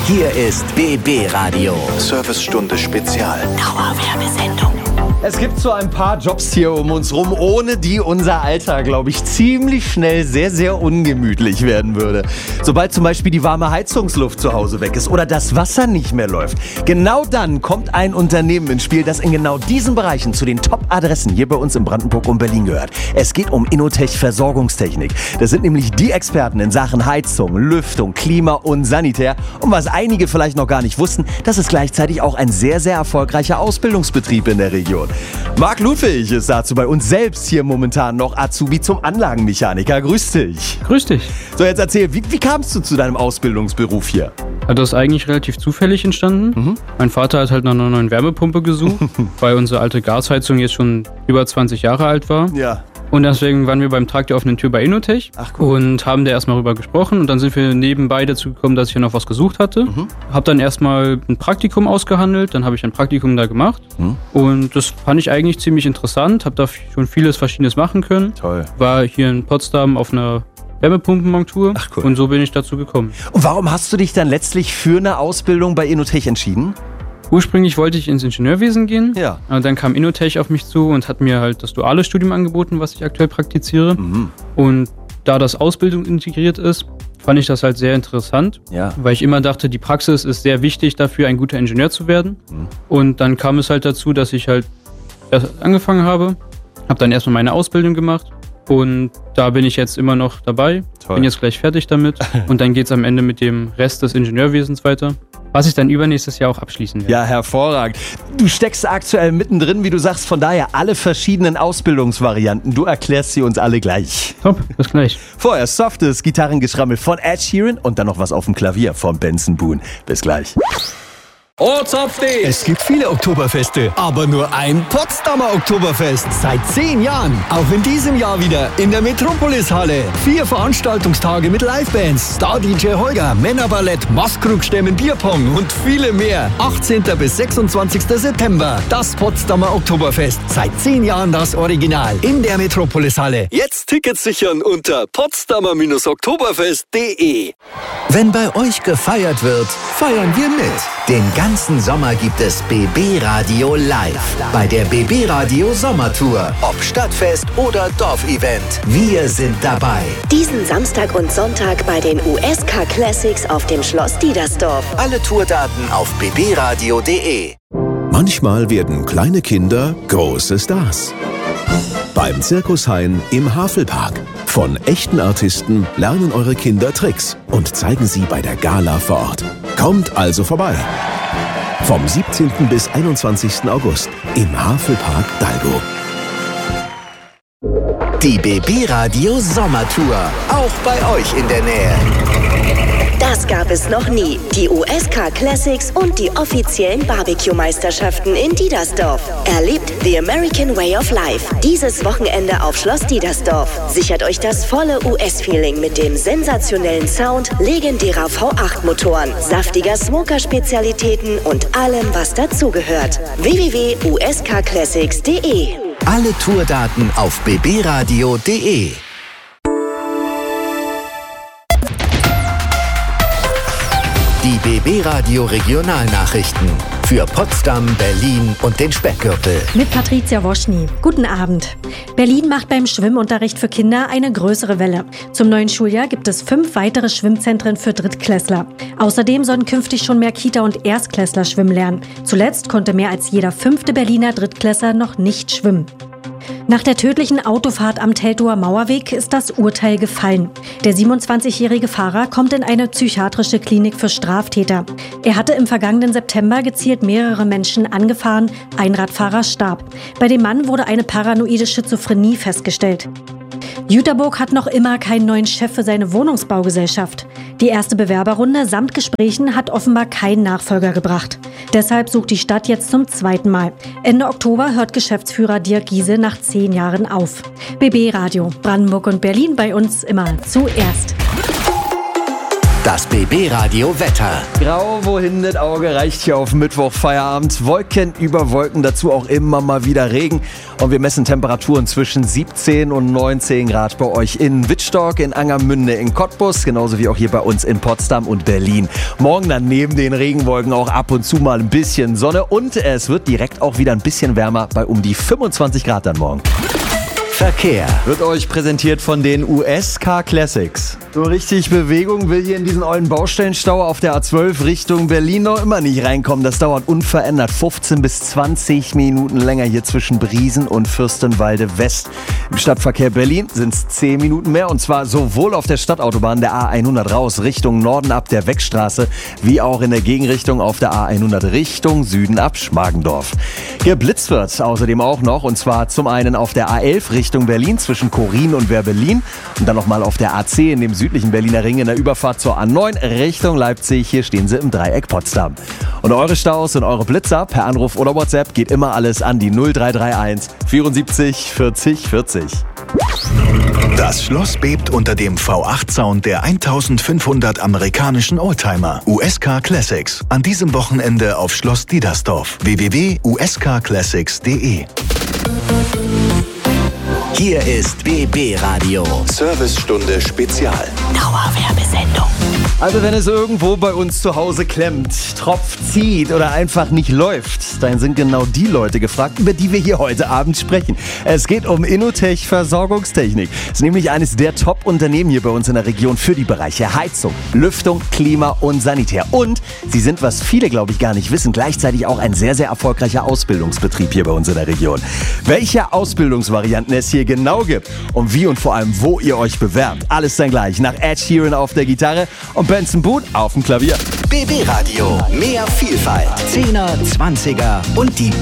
Hier ist BB Radio. Servicestunde Spezial. Dauerwerbesendung. Es gibt so ein paar Jobs hier um uns rum, ohne die unser Alltag, glaube ich, ziemlich schnell sehr, sehr ungemütlich werden würde. Sobald zum Beispiel die warme Heizungsluft zu Hause weg ist oder das Wasser nicht mehr läuft. Genau dann kommt ein Unternehmen ins Spiel, das in genau diesen Bereichen zu den Top-Adressen hier bei uns in Brandenburg und Berlin gehört. Es geht um Innotech Versorgungstechnik. Das sind nämlich die Experten in Sachen Heizung, Lüftung, Klima und Sanitär. Und was einige vielleicht noch gar nicht wussten, das ist gleichzeitig auch ein sehr, sehr erfolgreicher Ausbildungsbetrieb in der Region. Marc Ludwig ist dazu bei uns selbst hier momentan noch Azubi zum Anlagenmechaniker. Grüß dich. Grüß dich. So, jetzt erzähl, wie kamst du zu deinem Ausbildungsberuf hier? Das ist eigentlich relativ zufällig entstanden. Mein Vater hat halt nach einer neuen Wärmepumpe gesucht, weil unsere alte Gasheizung jetzt schon über 20 Jahre alt war. Ja. Und deswegen waren wir beim Tag der offenen Tür bei Innotech. Ach, cool. Und haben da erstmal drüber gesprochen. Und dann sind wir nebenbei dazu gekommen, dass ich ja noch was gesucht hatte. Hab dann erstmal ein Praktikum ausgehandelt. Dann habe ich ein Praktikum da gemacht. Und das fand ich eigentlich ziemlich interessant. Hab da schon vieles Verschiedenes machen können. Toll. War hier in Potsdam auf einer Wärmepumpenmontur. Ach, cool. Und so bin ich dazu gekommen. Und warum hast du dich dann letztlich für eine Ausbildung bei Innotech entschieden? Ursprünglich wollte ich ins Ingenieurwesen gehen, Ja. aber dann kam Innotech auf mich zu und hat mir halt das duale Studium angeboten, was ich aktuell praktiziere. Und da das Ausbildung integriert ist, fand ich das halt sehr interessant, Ja. weil ich immer dachte, die Praxis ist sehr wichtig dafür, ein guter Ingenieur zu werden. Und dann kam es halt dazu, dass ich halt erst angefangen habe dann erstmal meine Ausbildung gemacht. Und da bin ich jetzt immer noch dabei, Toll. bin jetzt gleich fertig damit und dann geht es am Ende mit dem Rest des Ingenieurwesens weiter, was ich dann übernächstes Jahr auch abschließen werde. Ja, hervorragend. Du steckst aktuell mittendrin, wie du sagst, von daher alle verschiedenen Ausbildungsvarianten. Du erklärst sie uns alle gleich. Top, bis gleich. Vorher softes Gitarrengeschrammel von Ed Sheeran und dann noch was auf dem Klavier von Benson Boone. Bis gleich. Es gibt viele Oktoberfeste, aber nur ein Potsdamer Oktoberfest. Seit 10 Jahren. Auch in diesem Jahr wieder in der Metropolis-Halle. 4 Veranstaltungstage mit Livebands, Star-DJ Holger, Männerballett, Maskrugstämmen, Bierpong und viele mehr. 18. bis 26. September. Das Potsdamer Oktoberfest. Seit 10 Jahren das Original. In der Metropolis-Halle. Jetzt Tickets sichern unter potsdamer-oktoberfest.de. Wenn bei euch gefeiert wird, feiern wir mit. Den ganzen Sommer gibt es BB Radio live bei der BB Radio Sommertour. Ob Stadtfest oder Dorfevent, wir sind dabei. Diesen Samstag und Sonntag bei den USK Classics auf dem Schloss Diedersdorf. Alle Tourdaten auf bbradio.de. Manchmal werden kleine Kinder große Stars. Beim Circus Hein im Havelpark. Von echten Artisten lernen eure Kinder Tricks und zeigen sie bei der Gala vor Ort. Kommt also vorbei. Vom 17. bis 21. August im Havelpark Dalgo. Die BB Radio Sommertour, auch bei euch in der Nähe. Das gab es noch nie. Die USK Classics und die offiziellen Barbecue-Meisterschaften in Diedersdorf. Erlebt the American Way of Life. Dieses Wochenende auf Schloss Diedersdorf. Sichert euch das volle US-Feeling mit dem sensationellen Sound, legendärer V8-Motoren, saftiger Smoker-Spezialitäten und allem, was dazugehört. www.uskclassics.de. Alle Tourdaten auf bbradio.de. Die BB Radio Regionalnachrichten für Potsdam, Berlin und den Speckgürtel. Mit Patricia Woschny. Guten Abend. Berlin macht beim Schwimmunterricht für Kinder eine größere Welle. Zum neuen Schuljahr gibt es 5 weitere Schwimmzentren für Drittklässler. Außerdem sollen künftig schon mehr Kita- und Erstklässler schwimmen lernen. Zuletzt konnte mehr als jeder 5. Berliner Drittklässler noch nicht schwimmen. Nach der tödlichen Autofahrt am Teltower Mauerweg ist das Urteil gefallen. Der 27-jährige Fahrer kommt in eine psychiatrische Klinik für Straftäter. Er hatte im vergangenen September gezielt mehrere Menschen angefahren, ein Radfahrer starb. Bei dem Mann wurde eine paranoide Schizophrenie festgestellt. Jüterburg hat noch immer keinen neuen Chef für seine Wohnungsbaugesellschaft. Die erste Bewerberrunde samt Gesprächen hat offenbar keinen Nachfolger gebracht. Deshalb sucht die Stadt jetzt zum 2. Mal. Ende Oktober hört Geschäftsführer Dirk Giese nach 10 Jahren auf. BB Radio, Brandenburg und Berlin bei uns immer zuerst. Das BB-Radio Wetter. Grau, wohin das Auge reicht hier auf Mittwoch Feierabend. Wolken über Wolken, dazu auch immer mal wieder Regen. Und wir messen Temperaturen zwischen 17 und 19 Grad bei euch in Wittstock, in Angermünde, in Cottbus, genauso wie auch hier bei uns in Potsdam und Berlin. Morgen dann neben den Regenwolken auch ab und zu mal ein bisschen Sonne und es wird direkt auch wieder ein bisschen wärmer bei um die 25 Grad dann morgen. Verkehr. Wird euch präsentiert von den USK Classics. So richtig Bewegung will hier in diesen ollen Baustellenstau auf der A12 Richtung Berlin noch immer nicht reinkommen. Das dauert unverändert 15 bis 20 Minuten länger hier zwischen Briesen und Fürstenwalde West. Im Stadtverkehr Berlin sind es 10 Minuten mehr und zwar sowohl auf der Stadtautobahn der A100 raus Richtung Norden ab der Weckstraße wie auch in der Gegenrichtung auf der A100 Richtung Süden ab Schmargendorf. Geblitzt wird außerdem auch noch und zwar zum einen auf der A11 Richtung Berlin zwischen Korin und Wehr-Berlin und dann nochmal auf der AC in dem südlichen Berliner Ring in der Überfahrt zur A9 Richtung Leipzig. Hier stehen sie im Dreieck Potsdam. Und eure Staus und eure Blitzer per Anruf oder WhatsApp geht immer alles an die 0331 74 40 40. Das Schloss bebt unter dem V8-Sound der 1500 amerikanischen Oldtimer USK Classics. An diesem Wochenende auf Schloss Diedersdorf. www.uskclassics.de. Hier ist BB-Radio. Servicestunde Spezial. Dauerwerbesendung. Also wenn es irgendwo bei uns zu Hause klemmt, tropft, zieht oder einfach nicht läuft, dann sind genau die Leute gefragt, über die wir hier heute Abend sprechen. Es geht um Innotech Versorgungstechnik. Es ist nämlich eines der Top-Unternehmen hier bei uns in der Region für die Bereiche Heizung, Lüftung, Klima und Sanitär. Und sie sind, was viele glaube ich gar nicht wissen, gleichzeitig auch ein sehr, sehr erfolgreicher Ausbildungsbetrieb hier bei uns in der Region. Welche Ausbildungsvarianten es hier genau gibt und wie und vor allem wo ihr euch bewerbt, alles dann gleich nach Ed Sheeran auf der Gitarre und Benson Boone auf dem Klavier. BB-Radio. Mehr Vielfalt. 10er, 20er und die